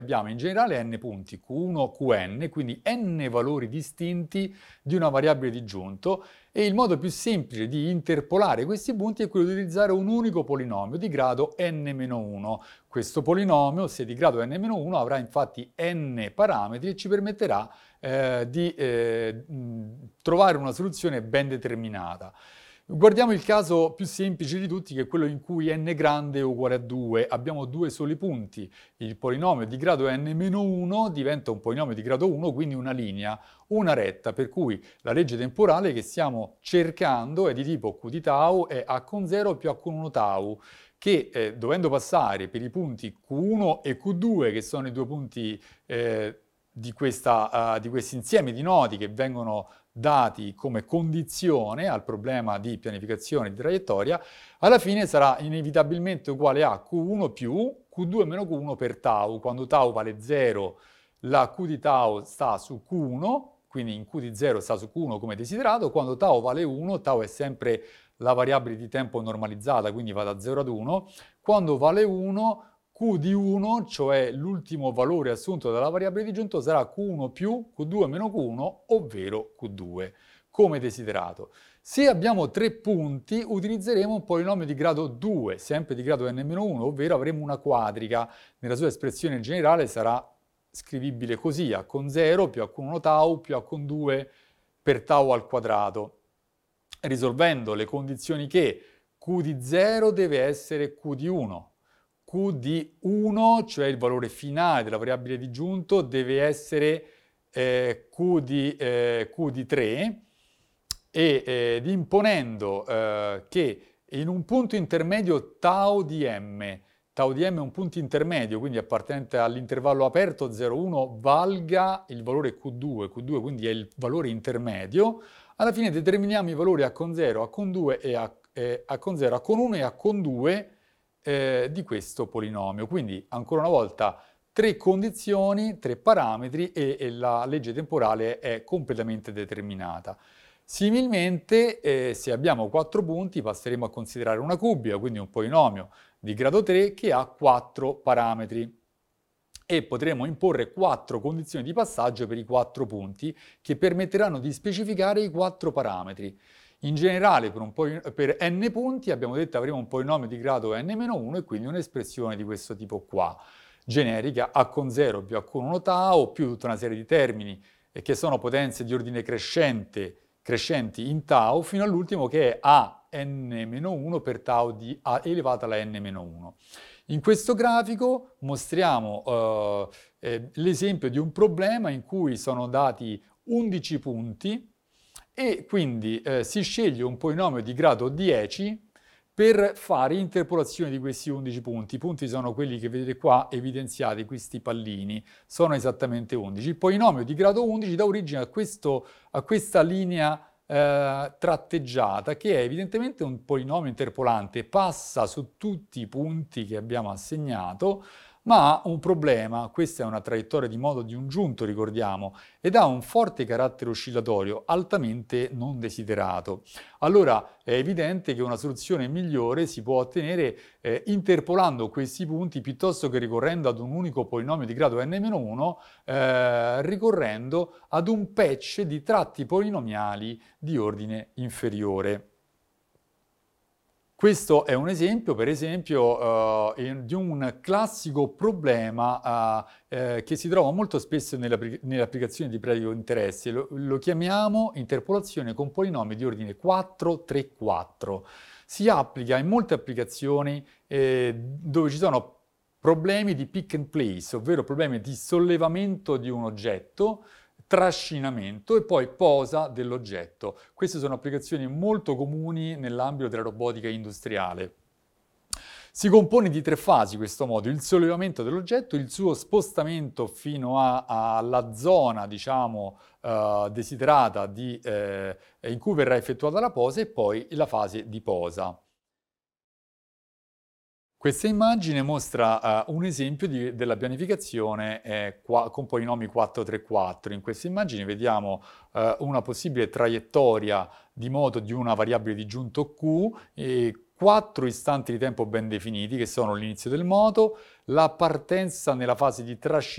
abbiamo in generale n punti, Q1, Qn, quindi n valori distinti di una variabile disgiunto, e il modo più semplice di interpolare questi punti è quello di utilizzare un unico polinomio di grado n-1. Questo polinomio, se di grado n-1, avrà infatti n parametri e ci permetterà di trovare una soluzione ben determinata. Guardiamo il caso più semplice di tutti, che è quello in cui n grande è uguale a 2. Abbiamo due soli punti. Il polinomio di grado n-1 diventa un polinomio di grado 1, quindi una linea, una retta, per cui la legge temporale che stiamo cercando è di tipo q di tau è a con 0 più a con 1 tau, che dovendo passare per i punti q1 e q2, che sono i due punti di questo insieme di nodi che vengono dati come condizione al problema di pianificazione di traiettoria, alla fine sarà inevitabilmente uguale a Q1 più Q2 meno Q1 per tau. Quando tau vale 0, la Q di tau sta su Q1, quindi in Q di 0 sta su Q1 come desiderato. Quando tau vale 1, tau è sempre la variabile di tempo normalizzata, quindi va da 0 ad 1. Quando vale 1, Q di 1, cioè l'ultimo valore assunto dalla variabile disgiunto, sarà Q1 più Q2 meno Q1, ovvero Q2, come desiderato. Se abbiamo tre punti, utilizzeremo un polinomio di grado 2, sempre di grado n-1, ovvero avremo una quadrica. Nella sua espressione generale sarà scrivibile così: a con 0 più a con 1 tau più a con 2 per tau al quadrato, risolvendo le condizioni che Q di 0 deve essere Q di 1, Q di 1, cioè il valore finale della variabile disgiunto, deve essere Q di 3, ed imponendo che in un punto intermedio tau di m è un punto intermedio, quindi appartenente all'intervallo aperto 0,1, valga il valore Q2, quindi è il valore intermedio. Alla fine determiniamo i valori a con 0, a con 2 e a con 0, a con 1 e a con 2 di questo polinomio. Quindi, ancora una volta, tre condizioni, tre parametri, e la legge temporale è completamente determinata. Similmente, se abbiamo 4 punti, passeremo a considerare una cubica, quindi un polinomio di grado 3 che ha 4 parametri, e potremo imporre 4 condizioni di passaggio per i 4 punti che permetteranno di specificare i 4 parametri. In generale, per n punti, abbiamo detto, avremo un polinomio di grado n-1 e quindi un'espressione di questo tipo qua, generica, a con 0 più a con 1 tau, più tutta una serie di termini che sono potenze di ordine crescenti in tau, fino all'ultimo che è a n-1 per tau di a elevata alla n-1. In questo grafico mostriamo l'esempio di un problema in cui sono dati 11 punti, e quindi si sceglie un polinomio di grado 10 per fare interpolazione di questi 11 punti. I punti sono quelli che vedete qua evidenziati, questi pallini, sono esattamente 11. Il polinomio di grado 11 dà origine a questa linea tratteggiata, che è evidentemente un polinomio interpolante, passa su tutti i punti che abbiamo assegnato, ma ha un problema: questa è una traiettoria di modo disgiunto, ricordiamo, ed ha un forte carattere oscillatorio altamente non desiderato. Allora è evidente che una soluzione migliore si può ottenere interpolando questi punti piuttosto che ricorrendo ad un unico polinomio di grado n-1, ricorrendo ad un patch di tratti polinomiali di ordine inferiore. Questo è un esempio, per esempio, di un classico problema che si trova molto spesso nelle applicazioni di pratico interesse. Lo chiamiamo interpolazione con polinomi di ordine 4, 3, 4. Si applica in molte applicazioni dove ci sono problemi di pick and place, ovvero problemi di sollevamento di un oggetto, trascinamento e poi posa dell'oggetto. Queste sono applicazioni molto comuni nell'ambito della robotica industriale. Si compone di 3 fasi questo modo: il sollevamento dell'oggetto, il suo spostamento fino alla zona, diciamo, desiderata in cui verrà effettuata la posa, e poi la fase di posa. Questa immagine mostra un esempio della pianificazione con polinomi 4-3-4. In questa immagine vediamo una possibile traiettoria di moto di una variabile disgiunto Q e 4 istanti di tempo ben definiti, che sono l'inizio del moto, la partenza nella fase di trascinamento